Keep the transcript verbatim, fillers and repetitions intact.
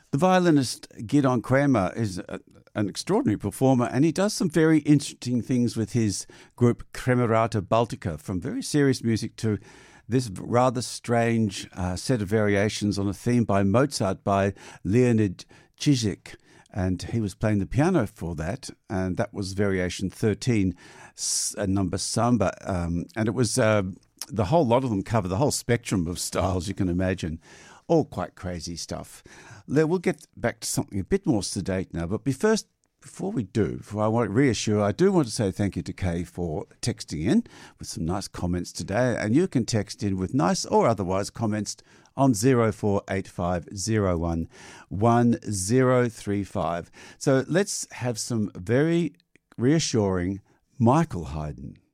The violinist Gidon Kremer is a, an extraordinary performer, and he does some very interesting things with his group Kremerata Baltica, from very serious music to this rather strange uh, set of variations on a theme by Mozart by Leonid Chizik. And he was playing the piano for that, and that was variation thirteen, a number samba. Um, and it was uh, the whole lot of them cover the whole spectrum of styles you can imagine. All quite crazy stuff. We'll get back to something a bit more sedate now, but be first, before we do, before I want to reassure, I do want to say thank you to Kay for texting in with some nice comments today. And you can text in with nice or otherwise comments on zero four eight five zero one one zero three five. So let's have some very reassuring Michael Haydn.